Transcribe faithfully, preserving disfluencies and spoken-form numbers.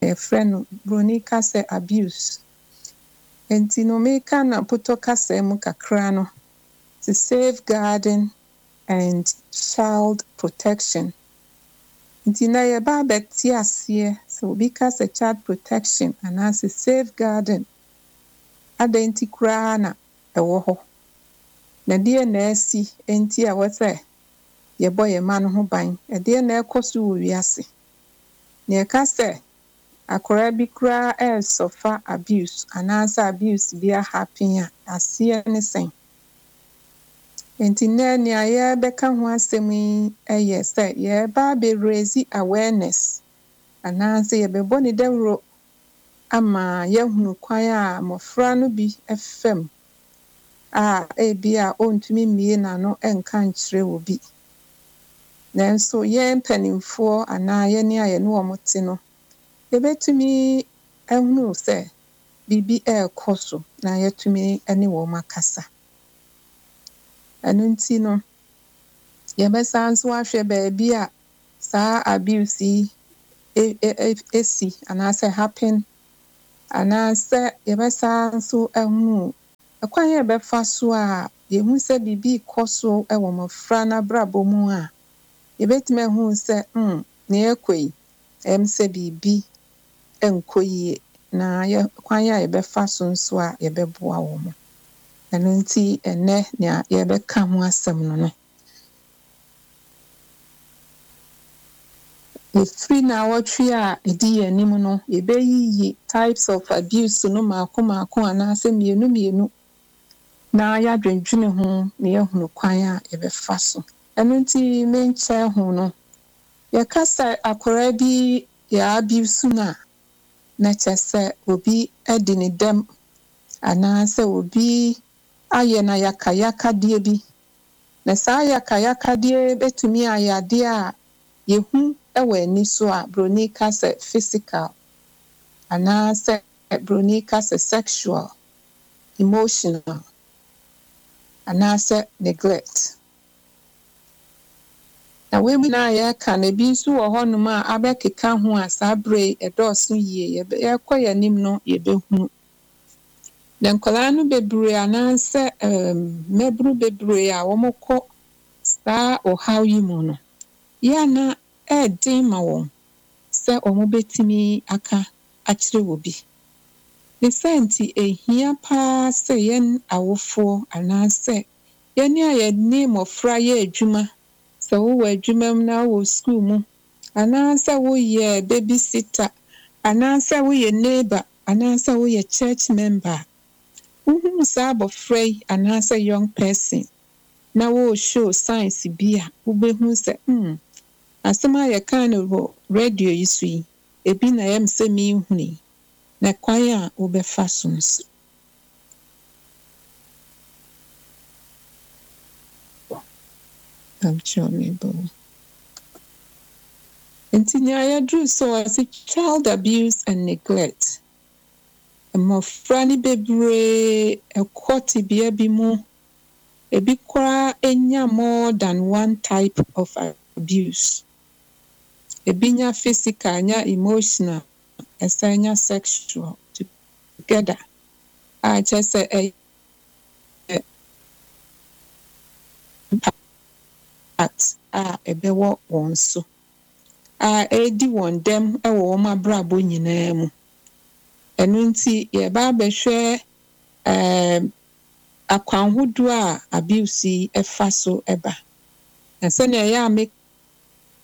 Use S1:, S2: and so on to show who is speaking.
S1: a friend Bronica say abuse. Enti no meka na puto kasa mu kakra no to safeguarding and child protection. Enti na ye ba beti ase so obi kasa child protection and as safeguarding adenti kura na ewo ho. Na die na asi enti a wose ye boy ye ma no ho ban. E die na ekoso wo wiase. Na ye kasa akora bi kura e suffer abuse anasa abuse bi a happen a asie ne sen. Enti na ni aye beka ho asem yi eye say ye ba be raise awareness anasa ye be boni dawro ama ye hunu kwan a mofra no bi efem a e bi a ontumi mie na no enka nkyere wo bi. Nanso ye mpanimfo ana ye ni aye no omote no yebetumi ehunu se bibi ekoso na yetumi ene wo makasa. Anu nti no yebesa nso ahwe baabi a saa abuse e e esi ana say happen ana say yebesa nso ehunu akwan ye befa so a yehu se bibi koso ewo mofra na brabo mu a yebetumi ehunu se mm na ekoi em se bibi enkoyie na ye kwan ya yebefa so nso a yebeboa wo mo. Eno nti ene na yebeka ho asem no no. Free na watwi a edi anim no yebeyiyi types of abuse no maako maako ana se mienu mienu na ya dwendwene ho na yehunu kwan a yebefa so. Eno nti menche ho no yakasa akora bi ya abuse na na chese obi edi ne dem ana se obi aye na yakayaka die bi na saa yakayaka die betumi ayade a yehu ewe ani so a Bronica se physical ana se Bronica se sexual, emotional ana se neglect. Na we na ya ka na bi so wo honum a abekeka ho a saa bre edoso yie ye koya nim no ye behu. Na nkola no bebre ana se um, mebru bebre a wo mokọ saa o how yi mu no ya na e din ma won se omo betimi aka akire wo bi. Ne senti ehia pa se yen awofo ana se yen ya ye ni mofra ye adwuma se wo wa adwuma na wo school mu ana se wo ye babysitter ana se wo ye neighbor ana se wo ye church member. Uhu sa abofrei ana se young person na wo show signs bi a wo behu se mm asema ye kan no radio yi so yi ebi na yem se mi huni na kwan a wo be fa so nso. I'm sure me bo. Entinya ya drew so as child abuse and neglect. Mofra ni bebre ekwoti bia bi mu ebi kwa enya more than one type of abuse. Ebi nya physical, nya emotional, esa nya sexual together. I just say a impact a ebewo won so. A edi won dem e wo ma brabo nyina mu. Enu nti ye ba behwe um akwanhudu a abuse efa so eba. Ese na ya make